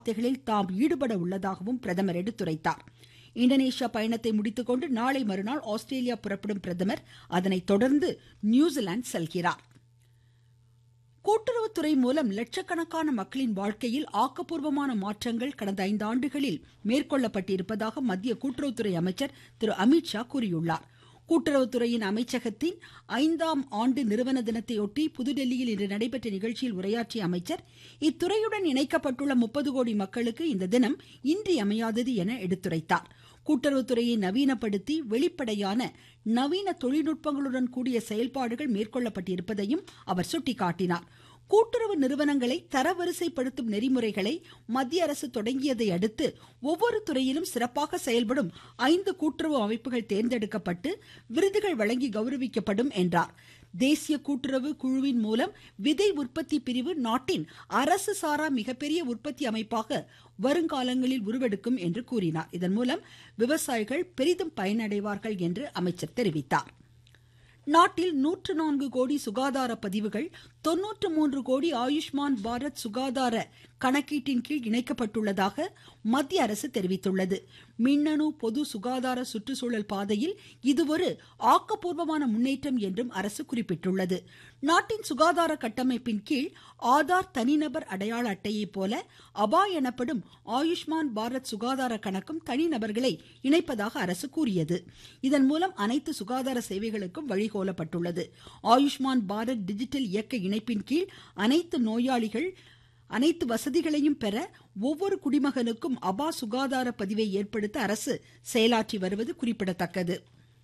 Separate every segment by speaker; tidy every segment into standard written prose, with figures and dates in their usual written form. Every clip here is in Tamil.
Speaker 1: பேச்சுவார்த்தைகளில் தாம் ஈடுபட உள்ளதாகவும் பிரதமர் எடுத்துரைத்தார். இந்தோனேஷியா பயணத்தை முடித்துக்கொண்டு நாளை மறுநாள் ஆஸ்திரேலியா புறப்படும் பிரதமர் அதனைத் தொடர்ந்து நியூசிலாந்து செல்கிறார். கூட்டுறவுத்துறை மூலம் லட்சக்கணக்கான மக்களின் வாழ்க்கையில் ஆக்கப்பூர்வமான மாற்றங்கள் கடந்த 5 ஆண்டுகளில் மேற்கொள்ளப்பட்டிருப்பதாக மத்திய கூட்டுறவுத்துறை அமைச்சர் திரு அமித்ஷா கூறியுள்ளார். கூட்டுறவுத்துறையின் அமைச்சகத்தின் 5ஆம் ஆண்டு நிறுவன தினத்தையொட்டி புதுதில்லியில் இன்று நடைபெற்ற நிகழ்ச்சியில் உரையாற்றிய அமைச்சர், இத்துறையுடன் இணைக்கப்பட்டுள்ள 30 கோடி மக்களுக்கு இந்த தினம் இன்றியமையாதது என எடுத்துரைத்தார். கூட்டுறவுத்துறையை நவீனப்படுத்தி வெளிப்படையான நவீன தொழில்நுட்பங்களுடன் கூடிய செயல்பாடுகள் மேற்கொள்ளப்பட்டிருப்பதையும் அவர் சுட்டிக்காட்டினார். கூட்டுறவு நிறுவனங்களை தரவரிசைப்படுத்தும் நெறிமுறைகளை மத்திய அரசு தொடங்கியதை அடுத்து ஒவ்வொரு துறையிலும் சிறப்பாக செயல்படும் 5 கூட்டுறவு அமைப்புகள் தேர்ந்தெடுக்கப்பட்டு விருதுகள் வழங்கி கௌரவிக்கப்படும் என்றார். தேசிய கூட்டுறவு குழுவின் மூலம் விதை உற்பத்தி பிரிவு நாட்டின் அரசு சாரா மிகப்பெரிய உற்பத்தி அமைப்பாக வருங்காலங்களில் உருவெடுக்கும் என்று கூறினார். இதன் மூலம் விவசாயிகள் பெரிதும் பயனடைவார்கள் என்று அமைச்சர் தெரிவித்தார். நாட்டில் 104 கோடி சுகாதார பதிவுகள், 93 கோடி ஆயுஷ்மான் பாரத் சுகாதார கணக்கீட்டின் கீழ் இணைக்கப்பட்டுள்ளதாக மத்திய அரசு தெரிவித்துள்ளது. மின்னணு பொது சுகாதார சுற்றுச்சூழல் பாதையில் இது ஒரு ஆக்கப்பூர்வமான முன்னேற்றம் என்றும் அரசு குறிப்பிட்டுள்ளது. நாட்டின் சுகாதார கட்டமைப்பின் கீழ் ஆதார் தனிநபர் அடையாள அட்டையை போல அபா எனப்படும் ஆயுஷ்மான் பாரத் சுகாதார கணக்கும் தனிநபர்களை இணைப்பதாக அரசு கூறியது. இதன் மூலம் அனைத்து சுகாதார சேவைகளுக்கும் வழிகோலப்பட்டுள்ளது. ஆயுஷ்மான் பாரத் டிஜிட்டல் இயக்க இணைப்பின் கீழ் அனைத்து நோயாளிகள் அனைத்து வசதிகளையும் பெற ஒவ்வொரு குடிமகனுக்கும் அபா சுகாதார பதிவை ஏற்படுத்த அரசு செயலாற்றி வருவது குறிப்பிடத்தக்கது.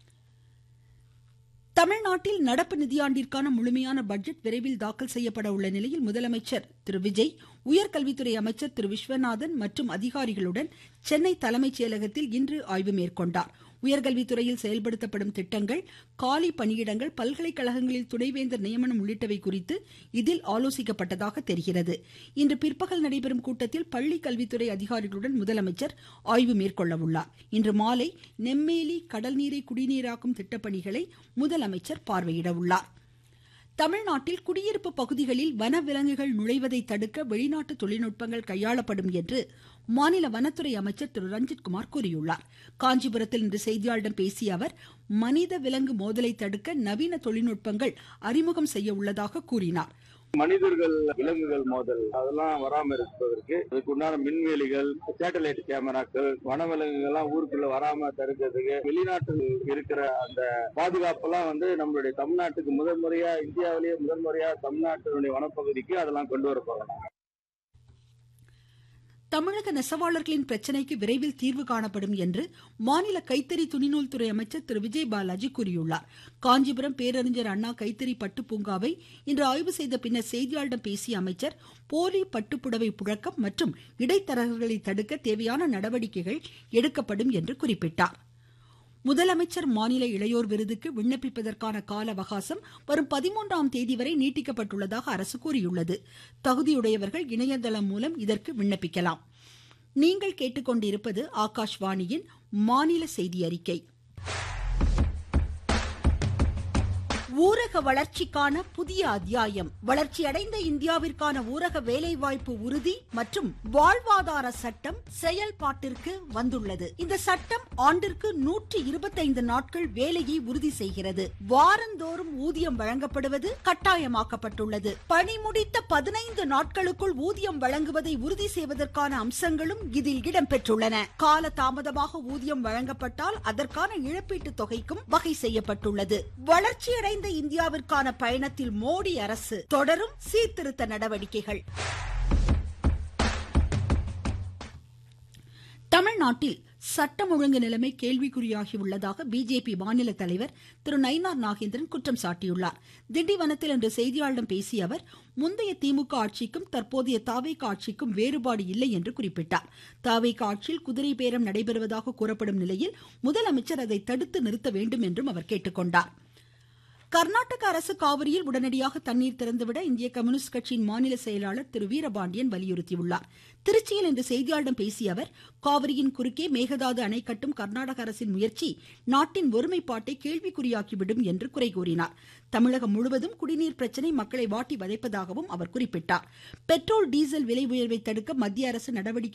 Speaker 1: தமிழ்நாட்டில் நடப்பு நிதியாண்டிற்கான முழுமையான பட்ஜெட் விரைவில் தாக்கல் செய்யப்பட உள்ள நிலையில் முதலமைச்சர் திரு விஜய், உயர்கல்வித்துறை அமைச்சர் திரு விஸ்வநாதன் மற்றும் அதிகாரிகளுடன் சென்னை தலைமைச் செயலகத்தில் இன்று ஆய்வு மேற்கொண்டார். உயர்கல்வித்துறையில் செயல்படுத்தப்படும் திட்டங்கள், காலி பணியிடங்கள், பல்கலைக்கழகங்களில் துணைவேந்தர் நியமனம் உள்ளிட்டவை குறித்து இதில் ஆலோசிக்கப்பட்டதாக தெரிகிறது. இன்று பிற்பகல் நடைபெறும் கூட்டத்தில் பள்ளி கல்வித்துறை அதிகாரிகளுடன் முதலமைச்சர் ஆய்வு மேற்கொள்ள உள்ளார். இன்று மாலை நெம்மேலி கடல் நீரை குடிநீராக்கும் திட்டப்பணிகளை முதலமைச்சர் பார்வையிட உள்ளார். தமிழ்நாட்டில் குடியிருப்பு பகுதிகளில் வனவிலங்குகள் நுழைவதை தடுக்க வெளிநாட்டு தொழில்நுட்பங்கள் கையாளப்படும் என்று மாநில வனத்துறை அமைச்சர் திரு ரஞ்சித்குமார் கூறியுள்ளார். காஞ்சிபுரத்தில் இன்று செய்தியாளர்களிடம் பேசிய அவர், மனித விலங்கு மோதலை தடுக்க நவீன தொழில்நுட்பங்கள் அறிமுகம் செய்ய உள்ளதாக கூறினார்.
Speaker 2: மனிதர்கள் விலங்குகள் மோதல் அதெல்லாம் வராம இருப்பதற்கு அதுக்கு உண்டான மின்வேலிகள், சேட்டலைட் கேமராக்கள், வனவிலங்குகள் எல்லாம் ஊருக்குள்ள வராம தடுக்கிறதுக்கு வெளிநாட்டில் இருக்கிற அந்த பாதுகாப்பெல்லாம் நம்மளுடைய தமிழ்நாட்டுக்கு முதன்முறையா, இந்தியாவிலேயே முதன்முறையா தமிழ்நாட்டினுடைய வனப்பகுதிக்கு அதெல்லாம் கொண்டு வர போறோம்.
Speaker 1: தமிழக நெசவாளர்களின் பிரச்சினைக்கு விரைவில் தீர்வு காணப்படும் என்று மாநில கைத்தறி துணிநூல் துறை அமைச்சர் திரு விஜய் பாலாஜி கூறியுள்ளார். காஞ்சிபுரம் பேரறிஞர் அண்ணா கைத்தறி பட்டு பூங்காவை இன்று ஆய்வு செய்த பின்னர் செய்தியாளர்களிடம் பேசிய அமைச்சர், போலி பட்டுப்புடவை புழக்கம் மற்றும் இடைத்தரகர்களை தடுக்க தேவையான நடவடிக்கைகள் எடுக்கப்படும் என்று குறிப்பிட்டார். முதலமைச்சர் மாநில இளையோர் விருதுக்கு விண்ணப்பிப்பதற்கான கால அவகாசம் வரும் 13ஆம் தேதி வரை நீட்டிக்கப்பட்டுள்ளதாக அரசு கூறியுள்ளது. தகுதியுடையவர்கள் இணையதளம் மூலம் இதற்கு விண்ணப்பிக்கலாம். நீங்கள் கேட்டுக்கொண்டிருப்பது ஆகாஷ்வாணியின் மாநில செய்தி அறிக்கை. ஊரக வளர்ச்சிக்கான புதிய அத்தியாயம். வளர்ச்சியடைந்த இந்தியாவிற்கான ஊரக வேலைவாய்ப்பு உறுதி மற்றும் வாழ்வாதார சட்டம் செயல்பாட்டிற்கு வந்துள்ளது. இந்த சட்டம் ஆண்டிற்கு 125 நாட்கள் வேலையை உறுதி செய்கிறது. வாரந்தோறும் ஊதியம் வழங்கப்படுவது கட்டாயமாக்கப்பட்டுள்ளது. பணி முடித்த 15 நாட்களுக்குள் ஊதியம் வழங்குவதை உறுதி செய்வதற்கான அம்சங்களும் இதில் இடம்பெற்றுள்ளன. கால தாமதமாக ஊதியம் வழங்கப்பட்டால் அதற்கான இழப்பீட்டு தொகைக்கும் வகை செய்யப்பட்டுள்ளது. வளர்ச்சியடைந்த இந்தியாவிற்கான பயணத்தில் மோடி அரசு தொடரும் சீர்திருத்த நடவடிக்கைகள். தமிழ்நாட்டில் சட்டம் ஒழுங்கு நிலைமை கேள்விக்குறியாகியுள்ளதாக பிஜேபி மாநில தலைவர் திரு நயினார் நாகேந்திரன் குற்றம் சாட்டியுள்ளார். திண்டிவனத்தில் இன்று செய்தியாளர்களிடம் பேசிய அவர், முந்தைய திமுக ஆட்சிக்கும் தற்போதைய தவேக ஆட்சிக்கும் வேறுபாடு இல்லை என்று குறிப்பிட்டார். தவேக ஆட்சியில் குதிரை பேரம் நடைபெறுவதாக கூறப்படும் நிலையில் முதலமைச்சர் அதை தடுத்து நிறுத்த வேண்டும் என்றும் அவர் கேட்டுக்கொண்டார். கர்நாடக அரசு காவிரியில் உடனடியாக தண்ணீர் திறந்துவிட இந்திய கம்யூனிஸ்ட் கட்சியின் மாநில செயலாளர் திரு வீரபாண்டியன் வலியுறுத்தியுள்ளார். திருச்சியில் இன்று செய்தியாளர்களிடம் பேசிய அவர், காவிரியின் குறுக்கே மேகதாது அணை கட்டும் கர்நாடக அரசின் முயற்சி நாட்டின் ஒருமைப்பாட்டை கேள்விக்குறியாக்கிவிடும் என்று குறை கூறினார். தமிழகம் முழுவதும் குடிநீர் பிரச்சனை மக்களை வாட்டி வதைப்பதாகவும் அவர் குறிப்பிட்டார். பெட்ரோல் டீசல் விலை உயர்வை தடுக்க மத்திய அரசு நடவடிக்கை